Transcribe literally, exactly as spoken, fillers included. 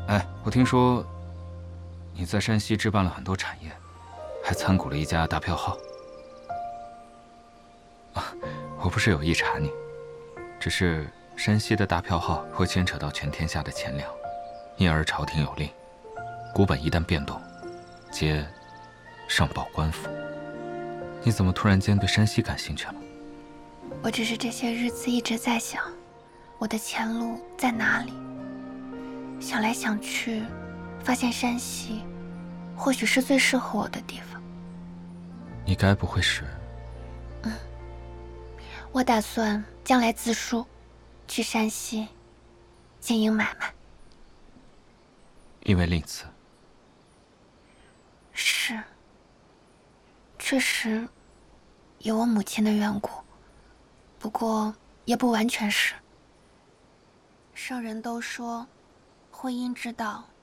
哎，我听说你在山西置办了很多产业，还参股了一家大票号。啊，我不是有意查你，只是山西的大票号会牵扯到全天下的钱粮，因而朝廷有令，股本一旦变动，皆上报官府。你怎么突然间对山西感兴趣了？ 我只是这些日子一直在想，我的前路在哪里？想来想去，发现山西或许是最适合我的地方。 你该不会是…… 嗯，我打算将来自书，去山西经营买卖。 因为令次。 是，确实有我母亲的缘故，不过也不完全是。圣人都说，婚姻之道